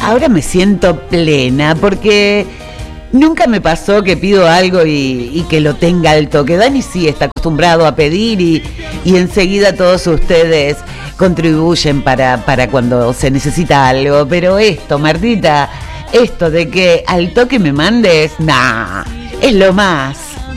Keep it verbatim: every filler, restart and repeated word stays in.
ahora me siento plena porque nunca me pasó que pido algo y, y que lo tenga al toque. Dani sí está acostumbrado a pedir y, y enseguida todos ustedes contribuyen para, para cuando se necesita algo. Pero esto, Martita, esto de que al toque me mandes, nah, es lo más.